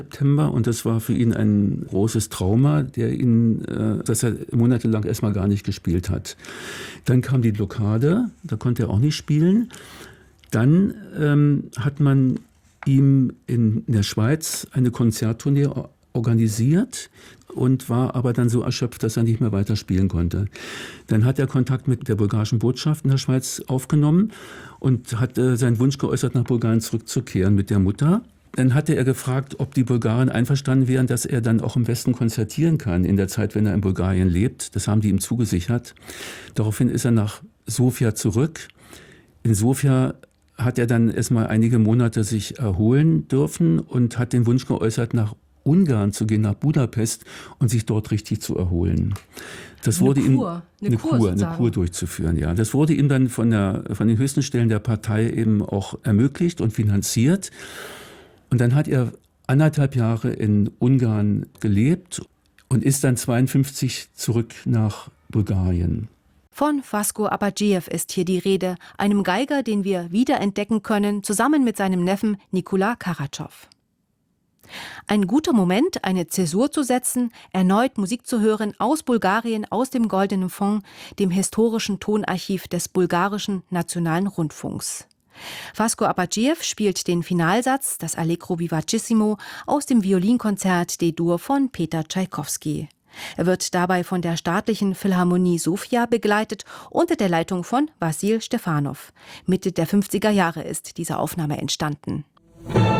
September, und das war für ihn ein großes Trauma, dass er monatelang erstmal gar nicht gespielt hat. Dann kam die Blockade, da konnte er auch nicht spielen. Dann hat man ihm in der Schweiz eine Konzerttournee organisiert und war aber dann so erschöpft, dass er nicht mehr weiter spielen konnte. Dann hat er Kontakt mit der bulgarischen Botschaft in der Schweiz aufgenommen und hat seinen Wunsch geäußert, nach Bulgarien zurückzukehren mit der Mutter. Dann hatte er gefragt, ob die Bulgaren einverstanden wären, dass er dann auch im Westen konzertieren kann in der Zeit, wenn er in Bulgarien lebt. Das haben die ihm zugesichert. Daraufhin ist er nach Sofia zurück. In Sofia hat er dann erstmal einige Monate sich erholen dürfen und hat den Wunsch geäußert, nach Ungarn zu gehen, nach Budapest und sich dort richtig zu erholen. Das wurde ihm eine Kur durchzuführen. Ja, das wurde ihm dann von den höchsten Stellen der Partei eben auch ermöglicht und finanziert. Und dann hat er 1,5 Jahre in Ungarn gelebt und ist dann 1952 zurück nach Bulgarien. Von Vasko Abadjiev ist hier die Rede, einem Geiger, den wir wiederentdecken können, zusammen mit seinem Neffen Nikola Karatschov. Ein guter Moment, eine Zäsur zu setzen, erneut Musik zu hören aus Bulgarien, aus dem Goldenen Fonds, dem historischen Tonarchiv des bulgarischen Nationalen Rundfunks. Vasko Abadjiev spielt den Finalsatz, das Allegro vivacissimo, aus dem Violinkonzert D-Dur von Peter Tschaikowski. Er wird dabei von der Staatlichen Philharmonie Sofia begleitet unter der Leitung von Wassil Stefanov. Mitte der 50er Jahre ist diese Aufnahme entstanden.